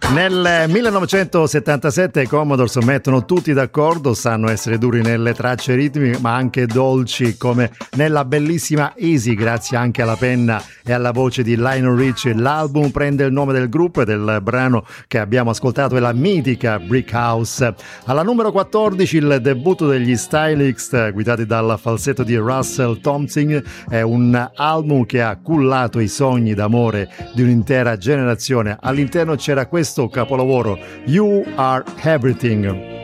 Nel 1977 i Commodores mettono tutti d'accordo, sanno essere duri nelle tracce ritmiche ma anche dolci, come nella bellissima Easy, grazie anche alla penna e alla voce di Lionel Richie. L'album prende il nome del gruppo e del brano che abbiamo ascoltato è la mitica Brick House. Alla numero 14 il debutto degli Stylists, guidati dal falsetto di Russell Thompson. È un album che ha cullato i sogni d'amore di un'intera generazione. All'interno c'era questo capolavoro, You Are Everything.